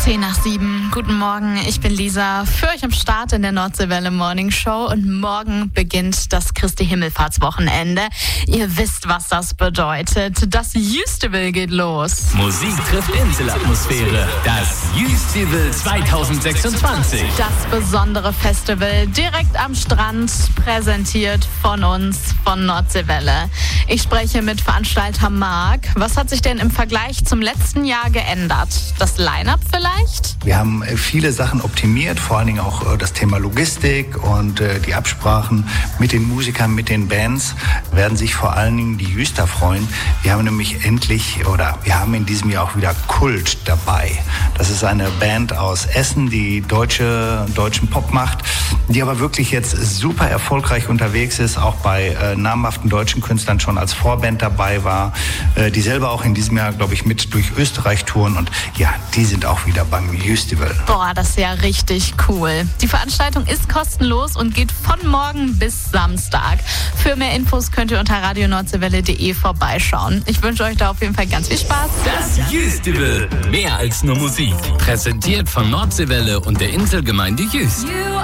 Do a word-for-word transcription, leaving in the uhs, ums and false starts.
zehn nach sieben. Guten Morgen, ich bin Lisa, für euch am Start in der Nordseewelle Morning Show und morgen beginnt das Christi Himmelfahrtswochenende. Ihr wisst, was das bedeutet. Das Jüstival geht los. Musik trifft Inselatmosphäre. Das Jüstival zwanzig sechsundzwanzig. Das besondere Festival direkt am Strand, präsentiert von uns, von Nordseewelle. Ich spreche mit Veranstalter Marc. Was hat sich denn im Vergleich zum letzten Jahr geändert? Das Line-Up vielleicht? Wir haben viele Sachen optimiert, vor allen Dingen auch das Thema Logistik und die Absprachen mit den Musikern, mit den Bands werden sich vor allen Dingen die Jüster freuen. Wir haben nämlich endlich, oder wir haben in diesem Jahr auch wieder Kult dabei. Das ist eine Band aus Essen, die deutsche, deutschen Pop macht, die aber wirklich jetzt super erfolgreich unterwegs ist, auch bei äh, namhaften deutschen Künstlern schon als Vorband dabei war, äh, die selber auch in diesem Jahr, glaube ich, mit durch Österreich touren und ja, die sind auch wieder beim Jüstival. Boah, das ist ja richtig cool. Die Veranstaltung ist kostenlos und geht von morgen bis Samstag. Für mehr Infos könnt ihr unter radio nordseewelle punkt de vorbeischauen. Ich wünsche euch da auf jeden Fall ganz viel Spaß. Das Jüstival, mehr als nur Musik. Präsentiert von Nordseewelle und der Inselgemeinde Jüst.